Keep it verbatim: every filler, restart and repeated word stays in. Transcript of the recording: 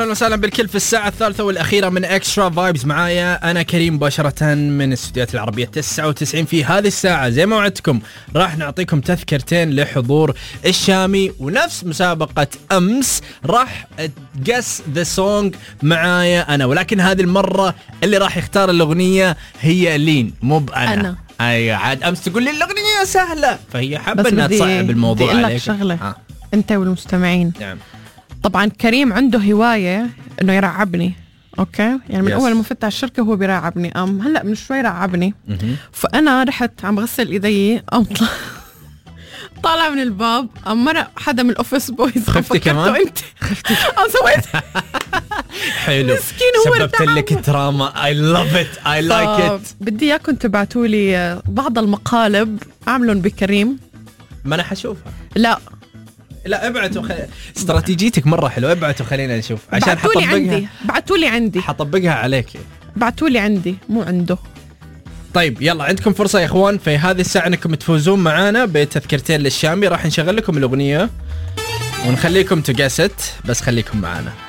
أهلا وسهلا بالكل في الساعة الثالثة والأخيرة من إكسترا فايبز. معايا أنا كريم مباشرة من الاستديوهات العربية تسعة وتسعين. في هذه الساعة زي ما وعدتكم راح نعطيكم تذكرتين لحضور الشامي، ونفس مسابقة أمس راح تقس ذا سونج معايا أنا، ولكن هذه المرة اللي راح يختار الأغنية هي لين مو بأنا. أنا أي عاد أمس تقول لي الأغنية سهلة، فهي حابة أنها تصعب الموضوع عليك. شغلة آه. أنت والمستمعين. نعم. طبعا كريم عنده هواية إنه يرعبني، أوكي؟ يعني من yes. أول ما فتح الشركة هو بيرعبني. أم هلأ من شوي رعبني. mm-hmm. فأنا رحت عم بغسل إيدي، أم طلع طالع من الباب، أم مرة حدا من الأوفيس بويز. خفتي كمان؟ أنت خفتي؟ أم سويت حلو، مسكين هو سببت لك تراما. I love it, I like it. بدي إياكم تبعتولي بعض المقالب أعملهم بكريم. ما أنا حشوفها. لا لا ابعتوا خل... استراتيجيتك مرة حلوة، ابعتوا خلينا نشوف عشان بعتولي حطبقها. عندي بعتولي عندي حطبقها عليك. بعتولي عندي مو عنده. طيب يلا، عندكم فرصة يا إخوان في هذه الساعة أنكم تفوزون معانا بتذكرتين للشامي. راح نشغل لكم الأغنية ونخليكم تقاست، بس خليكم معانا.